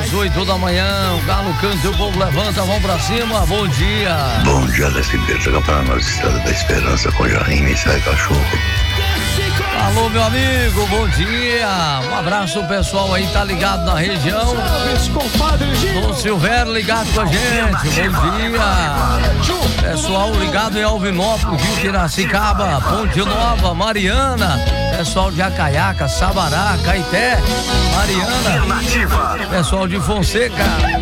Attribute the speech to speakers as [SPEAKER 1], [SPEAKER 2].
[SPEAKER 1] às 8 da manhã, o galo canta e o povo levanta, vamos pra cima, bom dia.
[SPEAKER 2] Bom dia, SB, joga para nós, Estrada da Esperança, com Jaime e Sai Cachorro.
[SPEAKER 1] Alô, meu amigo, bom dia. Um abraço, pessoal aí, tá ligado na região. Dom Silvério ligado com a gente, bom dia. Pessoal ligado em Alvinópolis, Rio Piracicaba, Ponte Nova, Mariana. Pessoal de Acaiaca, Sabará, Caeté, Mariana. Pessoal de Fonseca.